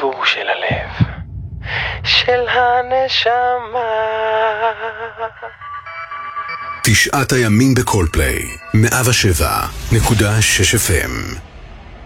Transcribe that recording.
חיבור של הלב, של הנשמה. 9 הימים בקולפליי, 107.6 FM.